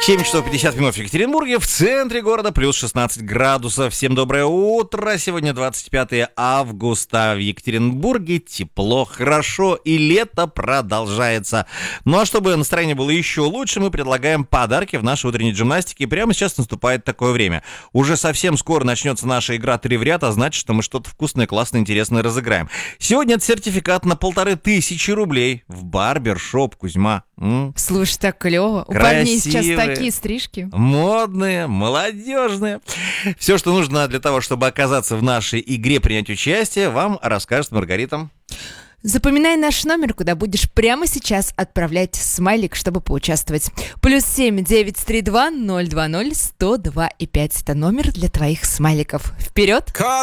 7 часов 50 минут в Екатеринбурге, в центре города плюс 16 градусов. Всем доброе утро. Сегодня 25 августа в Екатеринбурге. Тепло, хорошо и лето продолжается. Ну а чтобы настроение было еще лучше, мы предлагаем подарки в нашей утренней гимнастике. И прямо сейчас наступает такое время. Уже совсем скоро начнется наша игра «Три в ряд», а значит, что мы что-то вкусное, классное, интересное разыграем. Сегодня это сертификат на 1500 рублей в барбершоп Кузьма. Слушай, так клево. У парней сейчас такие стрижки. Модные, молодежные. Все, что нужно для того, чтобы оказаться в нашей игре, принять участие, вам расскажет Маргарита. Запоминай наш номер, куда будешь прямо сейчас отправлять смайлик, чтобы поучаствовать. +7 932 020 102 и 5. Это номер для твоих смайликов. Вперед!